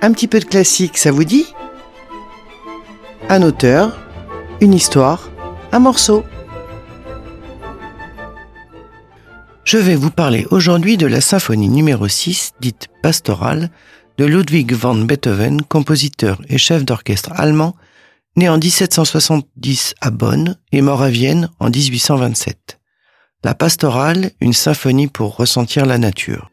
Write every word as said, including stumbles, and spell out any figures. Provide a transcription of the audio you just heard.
Un petit peu de classique, ça vous dit ? Un auteur, une histoire, un morceau. Je vais vous parler aujourd'hui de la symphonie numéro six, dite pastorale, de Ludwig van Beethoven, compositeur et chef d'orchestre allemand, né en dix-sept cent soixante-dix à Bonn et mort à Vienne en dix-huit cent vingt-sept. La pastorale, une symphonie pour ressentir la nature.